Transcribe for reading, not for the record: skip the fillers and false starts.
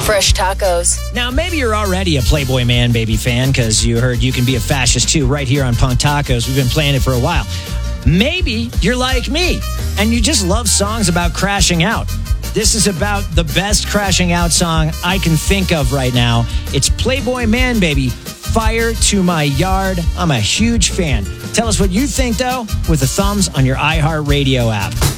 Fresh tacos. Now, maybe you're already a Playboy Man Baby fan because you heard You Can Be a Fascist too right here on Punk Tacos. We've been playing it for a while. Maybe you're like me and you just love songs about crashing out. This is about the best crashing out song I can think of right now. It's Playboy Man Baby, Fire to My Yard. I'm a huge fan. Tell us what you think, though, with the thumbs on your iHeartRadio app.